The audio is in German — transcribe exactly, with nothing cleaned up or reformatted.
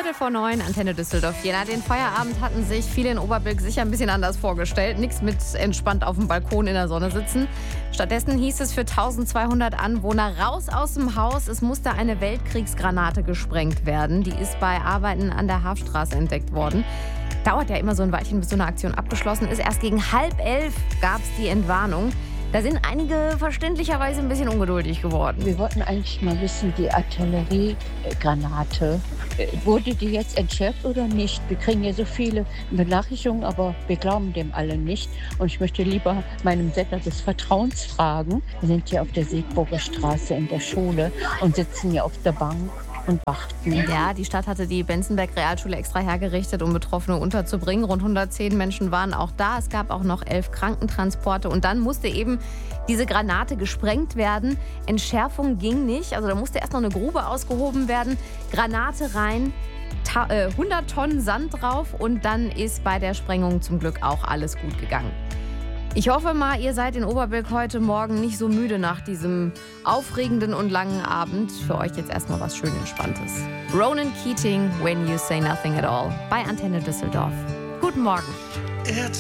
Viertel vor neun, Antenne Düsseldorf. Jena, den Feierabend hatten sich viele in Oberbilk sicher ein bisschen anders vorgestellt. Nichts mit entspannt auf dem Balkon in der Sonne sitzen. Stattdessen hieß es für eintausendzweihundert Anwohner raus aus dem Haus. Es musste eine Weltkriegsgranate gesprengt werden. Die ist bei Arbeiten an der Hafstraße entdeckt worden. Dauert ja immer so ein Weilchen, bis so eine Aktion abgeschlossen ist. Erst gegen halb elf gab es die Entwarnung. Da sind einige verständlicherweise ein bisschen ungeduldig geworden. Wir wollten eigentlich mal wissen, die Artilleriegranate, wurde die jetzt entschärft oder nicht? Wir kriegen ja so viele Benachrichtigungen, aber wir glauben dem alle nicht. Und ich möchte lieber meinem Sender des Vertrauens fragen. Wir sind hier auf der Siegburger Straße in der Schule und sitzen hier auf der Bank und warten. Ja, die Stadt hatte die Benzenberg-Realschule extra hergerichtet, um Betroffene unterzubringen. Rund hundertzehn Menschen waren auch da. Es gab auch noch elf Krankentransporte. Und dann musste eben diese Granate gesprengt werden. Entschärfung ging nicht. Also da musste erst noch eine Grube ausgehoben werden. Granate rein, ta- äh, hundert Tonnen Sand drauf. Und dann ist bei der Sprengung zum Glück auch alles gut gegangen. Ich hoffe mal, ihr seid in Oberbilk heute Morgen nicht so müde nach diesem aufregenden und langen Abend. Für euch jetzt erstmal was schön Entspanntes. Ronan Keating, When You Say Nothing at All, bei Antenne Düsseldorf. Guten Morgen.